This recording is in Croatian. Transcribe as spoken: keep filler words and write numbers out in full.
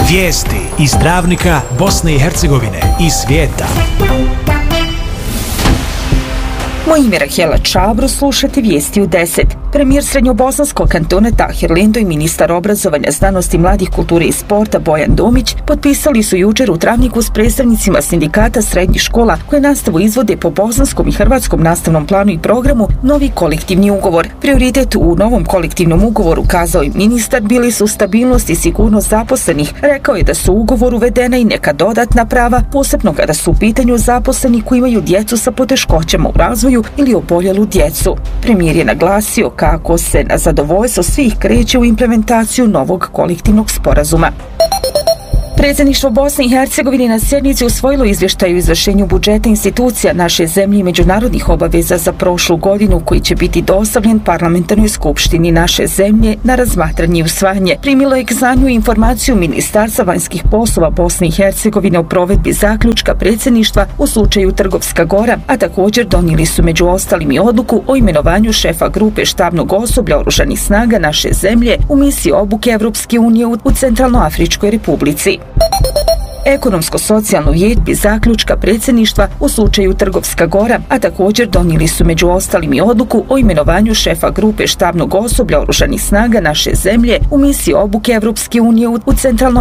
Vijesti iz Travnika, Bosne i Hercegovine i svijeta. Moje ime je Rahela Čabro, slušate vijesti u deset. Premijer Srednjobosanskog kantona Tahir Lendo i ministar obrazovanja, znanosti, mladih, kulture i sporta Bojan Domić potpisali su jučer u Travniku s predstavnicima sindikata srednjih škola koje nastavu izvode po bosanskom i hrvatskom nastavnom planu i programu novi kolektivni ugovor. Prioritet u novom kolektivnom ugovoru, kazao je ministar, bili su stabilnost i sigurnost zaposlenih. Rekao je da su u ugovor uvedena i neka dodatna prava, posebno kada su u pitanju zaposleni koji imaju djecu sa poteškoćama u razvoju ili oboljelu djecu. Premijer je naglasio kako se na zadovoljstvo svih kreće u implementaciju novog kolektivnog sporazuma. Predsjedništvo Bosne i Hercegovine na sjednici usvojilo izvještaj o izvršenju budžeta institucija naše zemlje i međunarodnih obaveza za prošlu godinu, koji će biti dostavljen parlamentarnoj skupštini naše zemlje na razmatranje i usvajanje. Primilo je k znanju informaciju Ministarstva vanjskih poslova Bosne i Hercegovine o provedbi zaključka predsjedništva u slučaju Trgovska Gora, a također donijeli su među ostalim i odluku o imenovanju šefa grupe štabnog osoblja oružanih snaga naše zemlje u misiji obuke Evropske unije u Centralnoafričkoj Republici. Ekonomsko-socijalno vijeće zaključka predsjedništva u slučaju Trgovska Gora, a također donijeli su među ostalim i odluku o imenovanju šefa grupe štabnog osoblja oružanih snaga naše zemlje u misiji obuke Evropske unije u Centralno